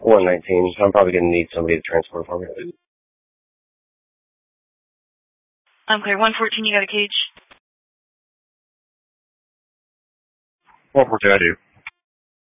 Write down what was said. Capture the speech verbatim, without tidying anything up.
one nineteen. So I'm probably going to need somebody to transport for me. I'm clear. one fourteen, you got a cage? one fourteen, I do.